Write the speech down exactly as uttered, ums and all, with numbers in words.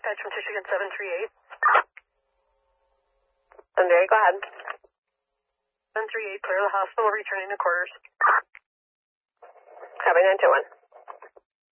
dispatch from Michigan seven three eight. Sunbury, go ahead. seven three eight, clear the hospital, returning to quarters. Copy nine two one.